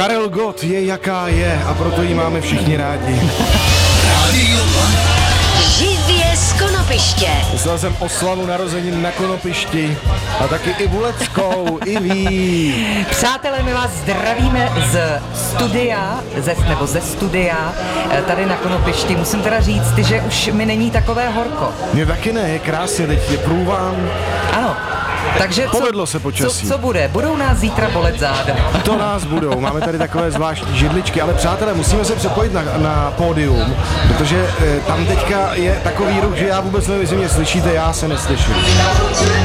Karel Gott je jaká je a proto ji máme všichni rádi. Živě z Konopiště. Myslel jsem oslavu narozenin na Konopišti a taky i Vuleckou, i ví. Přátelé, my vás zdravíme ze studia tady na Konopišti. Musím teda říct, že už mi není takové horko. Mně taky ne, je krásně, teď je průván. Ano. Takže povedlo se počasí. Co bude? Budou nás zítra bolet záda. To nás budou. Máme tady takové zvláštní židličky, ale přátelé, musíme se přepojit na pódium, protože tam teďka je takový ruch, že já vůbec nevím, jestli mě slyšíte, já se neslyším.